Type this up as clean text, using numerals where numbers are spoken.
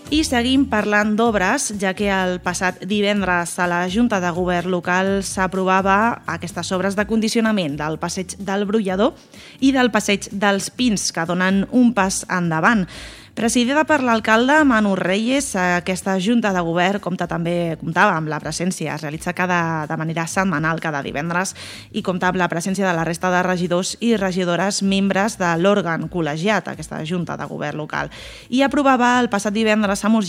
I seguim parlant d'obres, ja que el passat divendres a la Junta de Govern local s'aprovava aquestes obres de condicionament del passeig del Brollador i del passeig dels Pins, que donen un pas endavant. Presidida per l'alcalde Manu Reyes, aquesta Junta de Govern comptava amb la presència, es realitza de manera setmanal cada divendres i compta amb la presència de la resta de regidors i regidores membres de l'òrgan col·legiat, aquesta Junta de Govern local. I aprovava el passat divendres amb urgència